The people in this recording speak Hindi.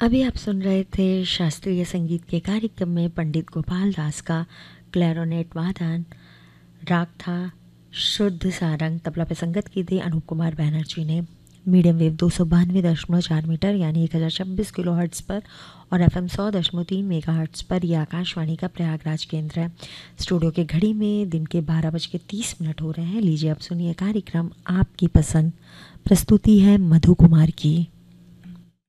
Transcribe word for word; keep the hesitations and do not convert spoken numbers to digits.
अभी आप सुन रहे थे शास्त्रीय संगीत के कार्यक्रम में पंडित गोपाल दास का क्लैरोनेट वादन। राग था शुद्ध सारंग। तबला पे संगत की थी अनूप कुमार बैनर्जी ने। मीडियम वेव दो सौ बानवे दशमलव चार मीटर यानी एक हज़ार छब्बीस किलो हर्ट्ज़ पर और एफ एम सौ दशमलव तीन मेगा हर्ट्ज़ पर यह आकाशवाणी का प्रयागराज केंद्र है। स्टूडियो के घड़ी में दिन के बारह बज के तीस मिनट हो रहे हैं। लीजिए अब सुनिए कार्यक्रम आपकी पसंद। प्रस्तुति है मधु कुमार की।